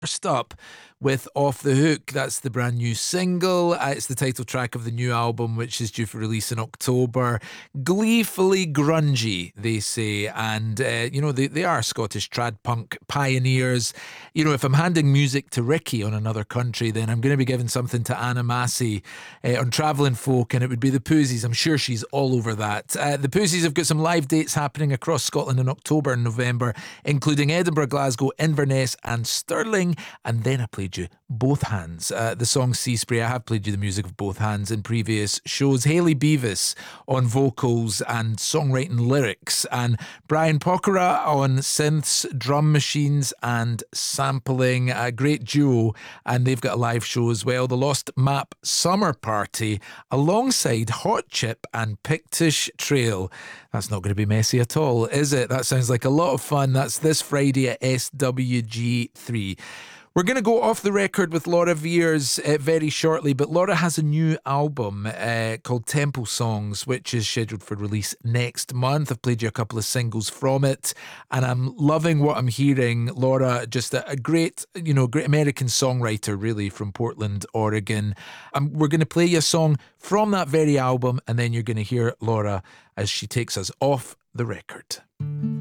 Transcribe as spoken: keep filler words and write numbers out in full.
First up with Off the Hook. That's the brand new single. Uh, it's the title track of the new album, which is due for release in October. Gleefully grungy, they say. And, uh, you know, they, they are Scottish trad punk pioneers. You know, if I'm handing music to Ricky on Another Country, then I'm going to be giving something to Anna Massey uh, on Travelling Folk, and it would be the Poozies. I'm sure she's all over that. Uh, the Poozies have got some live dates happening across Scotland in October and November, including Edinburgh, Glasgow, Inverness and Stirling. And then I played you Both Hands, uh, the song Sea Spray. I have played you the music of Both Hands in previous shows. Hayley Beavis on vocals and songwriting lyrics, and Brian Pokora on synths, drum machines and sampling. A great duo, and they've got a live show as well, the Lost Map Summer Party, alongside Hot Chip and Pictish Trail. That's not going to be messy at all, is it? That sounds like a lot of fun. That's this Friday at S W G three. We're going to go off the record with Laura Veirs uh, very shortly, but Laura has a new album uh, called Temple Songs, which is scheduled for release next month. I've played you a couple of singles from it, and I'm loving what I'm hearing. Laura, just a, a great, you know, great American songwriter, really, from Portland, Oregon. Um, we're going to play you a song from that very album, and then you're going to hear Laura as she takes us off the record.